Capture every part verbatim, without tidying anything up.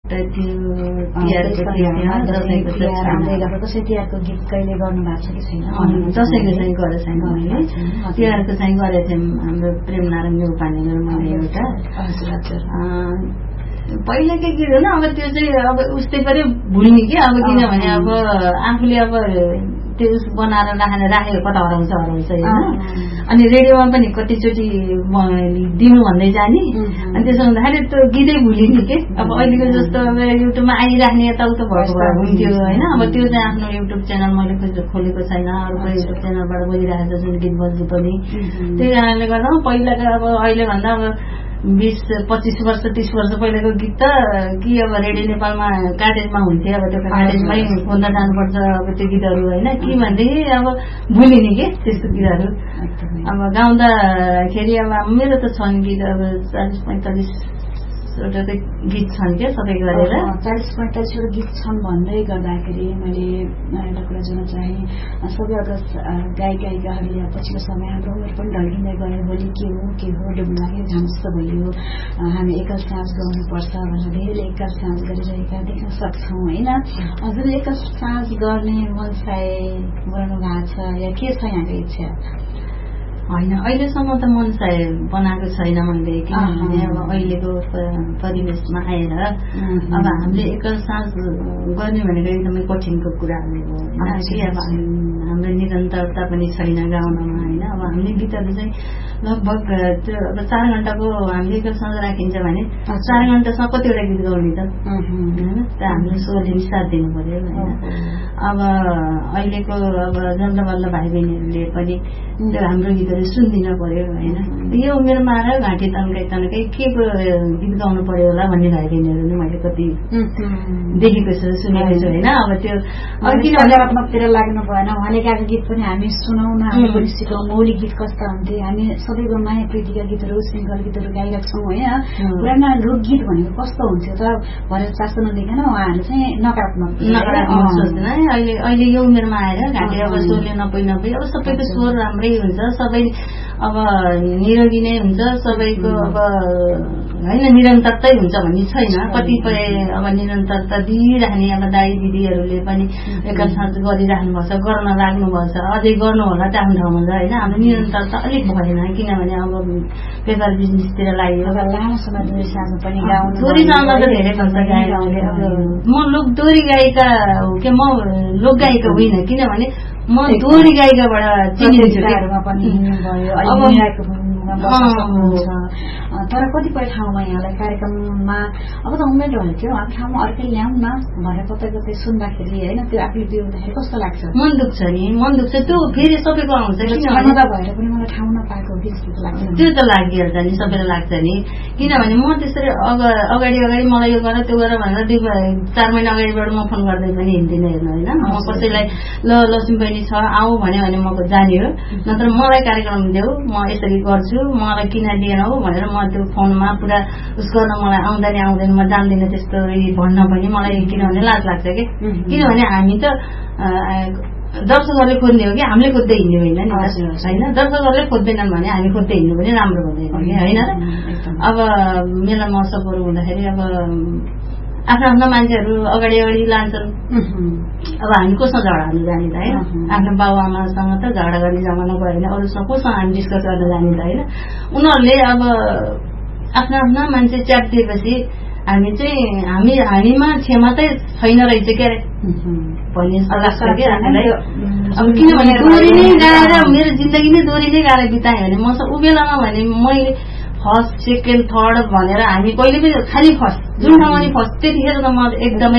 कसै तिहारको गीत कहिले गर्नु भएको छ कि छैन? दसैँको चाहिँ गरेको छैन मैले, तिहारको चाहिँ गरेको थियौँ हाम्रो प्रेमनारायण न्यौपानेर मैले एउटा। पहिलाकै गीत हो न, अब त्यो चाहिँ अब उस्तै पनि भुल्ने कि अब, किनभने अब आफूले अब त्यो बनाएर राखेर राखेको कता हराउँछ हराउँछ होइन। अनि रेडियोमा पनि कतिचोटि दिनु भन्दै जाने, अनि त्यसो हुँदाखेरि त्यो गीतै भुलिने के। अब अहिलेको जस्तो अब युट्युबमा आइराख्ने यताउता भएको भए हुन्थ्यो होइन। अब त्यो चाहिँ आफ्नो युट्युब च्यानल मैले खोलेको छैन, अरूको युट्युब च्यानलबाट बोलिरहेको छ जुन गीत बज्नु पनि। त्यही कारणले गर्दा पहिलाको अब अहिलेभन्दा अब बीस पच्चीस वर्ष तीस वर्ष पहिलाको गीत त कि अब रेडियो नेपालमा काटेजमा हुन्थ्यो, अब त्यो काटेजमै खोज्न जानुपर्छ अब त्यो गीतहरू होइन। कि भनेदेखि अब भुलिने के त्यस्तो गीतहरू। अब गाउँदाखेरि अब मेरो त छन् गीत अब चालिस पैँतालिस एउटा चाहिँ गीत छन् क्या सबै गरेर। चालिस पैँतालिसवटा गीत छन् भन्दै गर्दाखेरि मैले एउटा कुरा जान्न चाहेँ, सबै अब गायक गायिकाहरूले पछिल्लो समय हाम्रो उमेर पनि ढल्किँदै गयो, भोलि के हो के हो डुब्दाखेरि झन् जस्तो भयो। हामी एकल साँझ गाउनुपर्छ भनेर धेरैले एकल साँझ गरिरहेका देख्न सक्छौँ होइन। हजुरले एकल साँझ गर्ने मनसाय बनाउनु भएको छ या के छ यहाँको इच्छा? होइन, अहिलेसम्म त मनसाय बनाएको छैन मैले, किनभने अब अहिलेको परिवेशमा आएर अब हामीले एकल साँझ गर्ने भनेको एकदमै कठिनको कुरा हो होइन। कि अब हाम्रो निरन्तरता पनि छैन गाउनमा होइन। अब हामीले गीतहरू चाहिँ लगभग त्यो अब चार घण्टाको हामीले एकल साँझ राखिन्छ भने चार घण्टासम्म कतिवटा गीत गाउने त होइन। त हामीले स्वरले साथ दिनु पर्यो होइन। अब अहिलेको अब जल्द बल्ल भाइ बहिनीहरूले पनि त्यो हाम्रो गीतहरू सुनिदिनु पर्यो होइन। यो उमेरमा आएर घाँटी तन्काइ तन्काइ के को गीत गाउनु पर्यो होला भन्ने भाइ बहिनीहरू मैले कति देखेको छु सुनेको छु होइन। अब त्यो अब किन सकारात्मकतिर लाग्नु भएन, उहाँले गाएको गीत पनि हामी सुनाउन, हामी पनि सिकाउँ मौलिक गीत कस्ता हुन्थे। हामी सबैको माया प्रीतिका गीतहरू श्रृङ्खल गीतहरू गाइरहेको छौँ होइन। पुराना लोकगीत भनेको कस्तो हुन्थ्यो त भनेर चासो नदेखिन उहाँहरूले चाहिँ नकारात्मक नकारात्मक सोच्दैन है। अहिले अहिले यो उमेरमा आएर घाँटी अब स्वरले नपै नपै अब सबैको स्वर राम्रै हुन्छ, सबै अब निरोगी नै हुन्छ सबैको अब होइन। निरन्तरतै हुन्छ भन्ने छैन, कतिपय अब निरन्तरता दिइराख्ने अब दाई दिदीहरूले पनि एकल साँझ गरिराख्नु भएको छ, गर्न लाग्नु भएको छ, अझै गर्नु होला त आफ्नो ठाउँमा होइन। हाम्रो निरन्तरता अलिक भएन, किनभने अब व्यापार बिजनेसतिर लाग्यो। लामो समय दोहोरी साँझ पनि गाउनु, दोहोरी साँझ त धेरै भन्छ गाएकोले। अब म लोक दोहोरी गायिका हो कि म लोक गायिका होइन, किनभने म दोहोरी गायिकाबाट चिनिन्छु। तर कतिपय ठाउँमा यहाँलाई कार्यक्रममा अब त उमेर ढल्क्यो, आफ्नो ठाउँमा अर्कै ल्याउँ न भनेर कतै कतै सुन्दाखेरि होइन त्यो आफूले बिउदाखेरि कस्तो लाग्छ? मन दुख्छ नि, मन दुख्छ। त्यो फेरि सबैको आउँछ भएर पनि मलाई ठाउँ नपाएको जस्तो लाग्छ। त्यो त लागिहाल्छ नि, सबैलाई लाग्छ नि। किनभने म त्यसरी अब अगाडि अगाडि मलाई यो गर त्यो गर भनेर दुई चार महिना अगाडिबाट म फोन गर्दै पनि हिँड्दिनँ हेर्नु होइन। म कसैलाई ल लक्ष्मी बहिनी छ आऊ भन्यो भने म जाने हो, नत्र मलाई कार्यक्रम देऊ म यसरी गर्छु मलाई किन दिएन हो भनेर म त्यो फोनमा पुरा उस गर्न मलाई आउँदैन आउँदैन म जान्दिनँ त्यस्तो भन्न पनि मलाई किनभने लाज लाग्छ कि। किनभने हामी त दर्शकहरूले खोज्ने हो कि हामीले खोज्दै हिँड्ने होइन नि होइन। दर्शकहरूले खोज्दैनन् भने हामी खोज्दै हिँड्नु पनि राम्रो हुँदैन कि होइन। अब मेला महोत्सवहरू हुँदाखेरि अब आफ्नो आफ्नो मान्छेहरू अगाडि अगाडि लान्छन्। अब हामी कोसँग झगडा हाल्नु जाने त होइन, आफ्नो बाबु आमासँग त झगडा गर्ने जमाना भएन, अरूसँग कोसँग हामी डिस्कस गर्न जाने त होइन। उनीहरूले अब आफ्नो आफ्नो मान्छे च्याप दिएपछि हामी चाहिँ हामी हामीमा क्षमतै छैन रहेछ क्या अरे भन्ने जस्तो लाग्छ कि हामीलाई। अब किनभने दोहोरी नै गाएर मेरो जिन्दगी नै दोहोरी नै गाएर बिताएँ भने म ऊ बेलामा भने मैले फर्स्ट सेकेन्ड थर्ड भनेर हामी कहिले पनि खालि फर्स्ट जुन ठाउँमा नि फर्स्ट त्यतिखेर त म एकदमै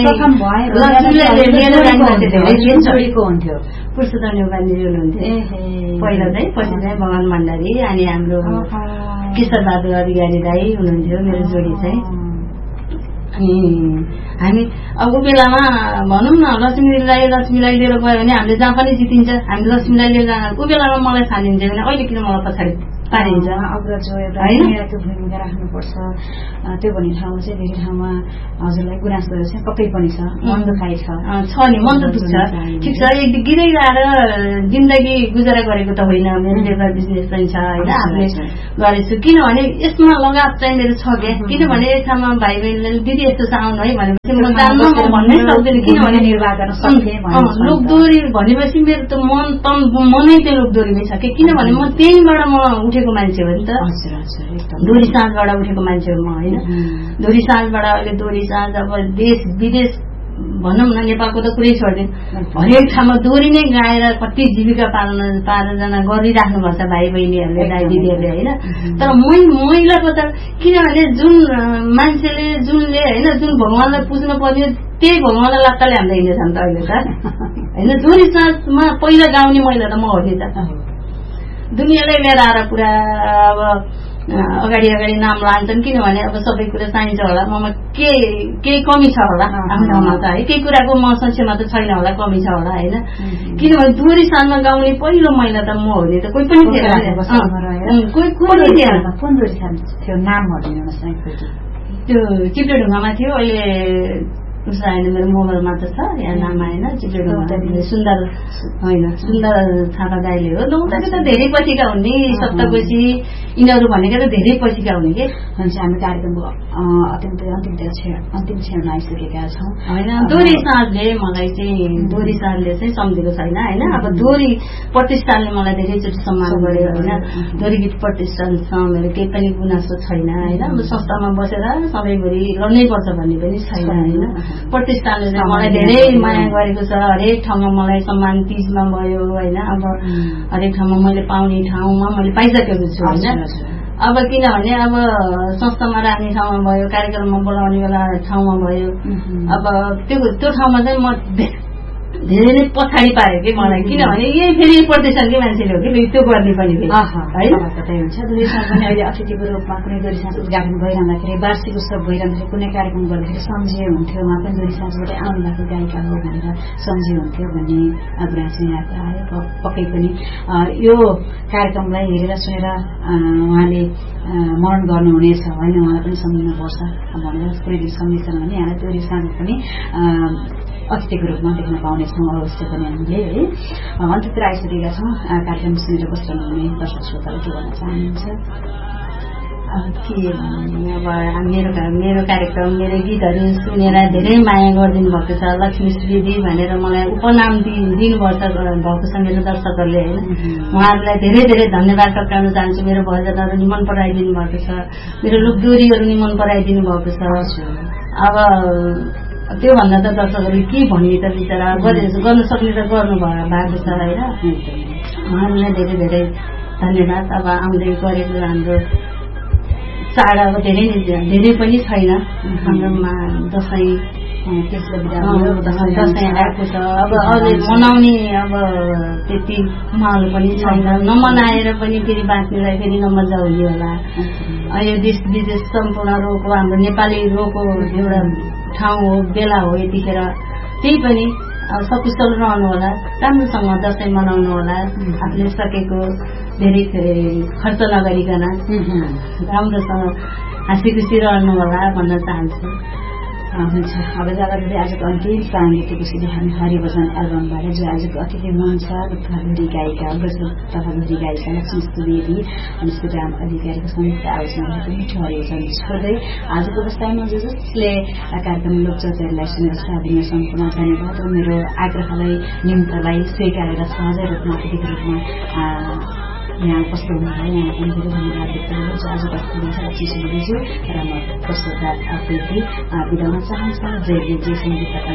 हुन्थ्यो। पुरुषोत्तम न्यौपाने हुनुहुन्थ्यो पहिला चाहिँ, पछि चाहिँ भगवान भण्डारी अनि हाम्रो किशोर बहादुर अधिकारी दाई हुनुहुन्थ्यो मेरो जोडी चाहिँ। अनि हामी अब ऊ बेलामा भनौँ न लक्ष्मीलाई लक्ष्मीलाई लिएर गयो भने हामीले जहाँ पनि जितिन्छ, हामी लक्ष्मीलाई लिएर जाँदा ऊ बेलामा मलाई छानिन्छ भने अहिले किन मलाई पछाडि पारिन्छ अग्रज एउटा महिलाको भूमिका राख्नुपर्छ त्यो भन्ने ठाउँमा चाहिँ धेरै ठाउँमा हजुरलाई गुनासो चाहिँ पक्कै पनि छ मन दुखाइ छ नि मन त दुख्छ ठिक छ एक गिरै गएर जिन्दगी गुजारा गरेको त होइन मेरो लेबर बिजनेस पनि छ होइन आफूले गरेछु किनभने यसमा लगात चाहिँ मेरो छ क्या किनभने एक ठाउँमा भाइ बहिनीले दिदी यस्तो छ आउनु है भनेपछि म जान्न म भन्नै सक्दैन किनभने निर्वाह गर्न सक्ने लोकदोरी भनेपछि मेरो त मन तम मनै त्यो लोकदोरीमै छ कि किनभने म त्यहीँबाट म उठेको मान्छे हो नि त दोरी साँझबाट उठेको मान्छे हो म होइन दोरी साँझबाट अहिले दोरी साँझ अब देश विदेश भनौँ न नेपालको त कुरै छोडिदिनु हरेक ठाउँमा दोरी नै गाएर कति जीविका पालन पालना गरिराख्नुपर्छ भाइ बहिनीहरूले दाइ दिदीहरूले होइन तर मै महिलाको त किनभने जुन मान्छेले जुनले होइन जुन भगवानलाई पुज्नु पर्ने त्यही भगवानलाई लात्ताले हामीले हिँडेछन् त अहिले त होइन दोरी साँझमा पहिला गाउने महिला त म हो नि त दुनियाँलाई लिएर आएर पुरा अब अगाडि अगाडि नाम लान्छन् किनभने अब सबै कुरा चाहिन्छ होला ममा के केही कमी छ होला आफ्नो ठाउँमा त है केही कुराको म संशयमा त छैन होला कमी छ होला होइन किनभने दोरी साँझमा गाउने पहिलो महिला त म हो नि त कोही पनि थिएन कोही कोही थिएन कुन दोरी साँझ थियो नाम भनिदिनुहोस् त्यो चिप्ले ढुङ्गामा थियो अहिले उसलाई होइन मेरो मोबाइलमा त छ यहाँ नाम आएन चिप्ले ढुङ्गा सुन्दर होइन सुन्दर थापा दाइले हो नौताको त धेरै पछिका हुने सप्तकोशी यिनीहरू भनेको त धेरै पछिका हुने के हुन्छ हामी कार्यक्रमको अत्यन्तै अन्तिम अन्तिम क्षणमा आइसकेका छौँ होइन दोरी साँझले मलाई चाहिँ दोरी साँझले चाहिँ सम्झेको छैन होइन अब दोरी प्रतिष्ठानले मलाई धेरैचोटि सम्मान गर्यो होइन दोरी गीत प्रतिष्ठानसँग मेरो केही पनि गुनासो छैन होइन अब संस्थामा बसेर सधैँभरि गर्नै पर्छ भन्ने पनि छैन होइन प्रतिष्ठानले चाहिँ मलाई धेरै माया गरेको छ हरेक ठाउँमा मलाई सम्मान तिजमा भयो होइन अब हरेक ठाउँमा मैले पाउने ठाउँमा मैले पाइसकेको छु होइन अब किनभने अब संस्थामा राख्ने ठाउँमा भयो कार्यक्रममा बोलाउने बेला ठाउँमा भयो अब त्यो त्यो ठाउँमा चाहिँ म धेरै नै पछाडि पायो कि मलाई किनभने यही फेरि प्रतिष्ठानकै मान्छेले हो कि त्यो गर्ने पनि है हुन्छ दोरी साँझ पनि अहिले अतिथिको रूपमा कुनै दोरी साँझ उद्घाटन भइरहँदाखेरि वार्षिक उत्सव भइरहँदाखेरि कुनै कार्यक्रम गर्दाखेरि सम्झिए हुन्थ्यो उहाँ पनि दोरी साँझबाट आउनु भएको गायिका हो भनेर सम्झिए हुन्थ्यो भन्ने कुरा चाहिँ याद आयो पक्कै पनि यो कार्यक्रमलाई हेरेर सुनेर उहाँले मरण गर्नुहुनेछ होइन उहाँलाई पनि सम्झिनुपर्छ भनेर कुनै दिन सम्झिन्छन् भने यहाँलाई दोरी साँझ पनि अतिथिको रूपमा देख्न पाउनेछौँ अवश्य पनि हामीले है अन्त्यतिर आइसकेका छौँ कार्यक्रम सुनेर बसिरहनुहुने दर्शक श्रोताले के भन्न चाहनुहुन्छ के अब मेरो मेरो कार्यक्रम मेरो गीतहरू सुनेर धेरै माया गरिदिनु भएको छ लक्ष्मी सुवेदी भनेर मलाई उपनाम दिनुभएको भएको छ मेरो दर्शकहरूले होइन उहाँहरूलाई धेरै धेरै धन्यवाद टक्राउन चाहन्छु मेरो भजनहरू नि मन पराइदिनु भएको छ मेरो लोकदोरीहरू नि मन पराइदिनु भएको छ अब त्योभन्दा त दर्शकहरूले के भन्ने त बिचरा गर्न सक्ने त गर्नु भएको छ होइन उहाँहरूलाई धेरै धेरै धन्यवाद अब आउँदै गरेको हाम्रो चाड अब धेरै धेरै पनि छैन हाम्रोमा दसैँ दसैँ आएको छ अब अहिले मनाउने अब त्यति माहौल पनि छैन नमनाएर पनि फेरि बाँच्नेलाई फेरि नमजा हुने होला यो देश विदेश सम्पूर्ण रोगको हाम्रो नेपाली रोगको एउटा ठाउँ हो बेला हो यतिखेर त्यही पनि सकुशल रहनु होला राम्रोसँग दसैँ मनाउनु होला आफूले सकेको धेरै खर्च नगरिकन राम्रोसँग हाँसी खुसी रहनु होला भन्न चाहन्छु हुन्छ अब जाँदा जाँदै आजको अन्तिम साङ्गीतिक सिडी हामी हरिभजन एल्बमबाट जो आजको अतिथि हुनुहुन्छ घरी गायिका तथा घरी गायिका लक्ष्मी सुवेदी अनि श्रीराम अधिकारीको संयुक्त आयोजना भएको मिठो हरिभजन छोड्दै आजको अवस्थामा जो जसले कार्यक्रम लोकचर्चाहरूलाई सुनेर साथ दिने सम्पूर्ण धन्यवाद र मेरो आग्रहलाई निम्तलाई स्वीकारेर सहजै रूपमा अतिथिको रूपमा यहाँ उपस्थित हुनुभयो यहाँ पनि धेरै धन्यवाद व्यक्त गर्छु आजको अतिथि हुन्छ लक्ष्मी सुवेदीज्यू र म प्रस्तोता प्रीति बिदाउन चाहन्छु जय जय सङ्गीत